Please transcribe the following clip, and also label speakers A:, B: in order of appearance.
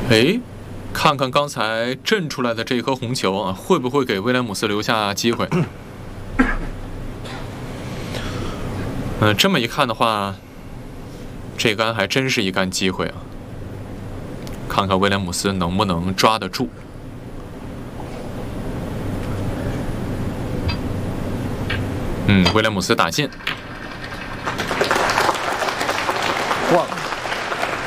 A: 哎，看看刚才震出来的这颗红球啊，会不会给威廉姆斯留下机会？这么一看的话，这杆还真是一杆机会啊！看看威廉姆斯能不能抓得住。威廉姆斯打进。
B: 哇！